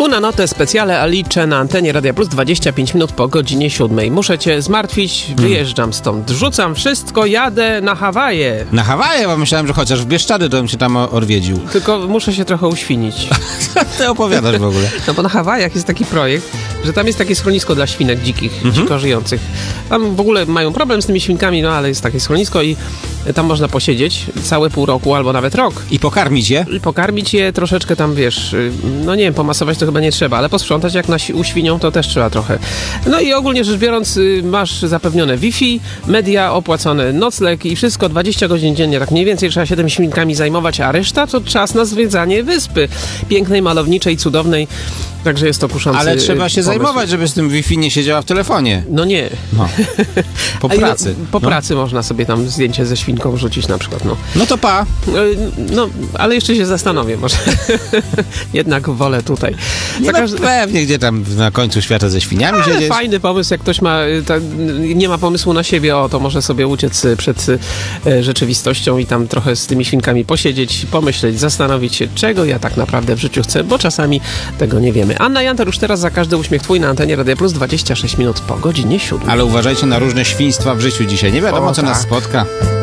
Una notte speciale Alice na antenie Radia Plus 25 minut po godzinie 7. Muszę cię zmartwić, wyjeżdżam stąd. Rzucam wszystko, jadę na Hawaje. Na Hawaje? Bo myślałem, że chociaż w Bieszczady to bym się tam odwiedził. Tylko muszę się trochę uświnić. Ty opowiadasz w ogóle. No bo na Hawajach jest taki projekt, że tam jest takie schronisko dla świnek dzikich, dziko żyjących. Tam w ogóle mają problem z tymi świnkami, no ale jest takie schronisko i tam można posiedzieć całe pół roku albo nawet rok. I pokarmić je? I pokarmić je troszeczkę tam, wiesz, no nie wiem, pomasować to chyba nie trzeba, ale posprzątać jak u świnią to też trzeba trochę. No i ogólnie rzecz biorąc masz zapewnione Wi-Fi, media, opłacony nocleg i wszystko 20 godzin dziennie, tak mniej więcej trzeba się tymi świnkami zajmować, a reszta to czas na zwiedzanie wyspy. Pięknej, malowniczej, cudownej, także jest to kuszący Ale trzeba się pomysł. zajmować, żeby z tym Wi-Fi nie siedziała w telefonie. No nie. No. Po pracy. Po pracy można sobie tam zdjęcie ze świnką wrzucić na przykład, no. No to pa. No, ale jeszcze się zastanowię, może jednak wolę tutaj. No pewnie, gdzie tam na końcu świata ze świniami siedzieć. Fajny pomysł, jak ktoś nie ma pomysłu na siebie, to może sobie uciec przed rzeczywistością i tam trochę z tymi świnkami posiedzieć, pomyśleć, zastanowić się, czego ja tak naprawdę w życiu chcę, bo czasami tego nie wiemy. Anna Jantar już teraz za każdy uśmiech twój na antenie Radia Plus 26 minut po godzinie 7. Ale uważajcie na różne świństwa w życiu dzisiaj. Nie wiadomo, co nas spotka.